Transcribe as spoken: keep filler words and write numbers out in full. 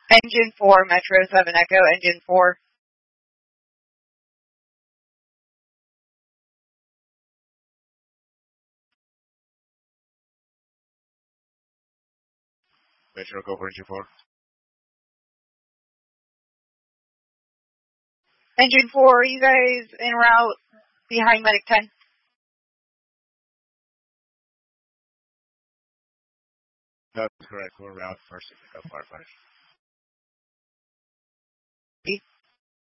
Engine four, Metro seven Echo, engine four. Metro, go for engine four. Engine four, are you guys en route behind Medic ten? That's correct. We're route first to pick up firefighters.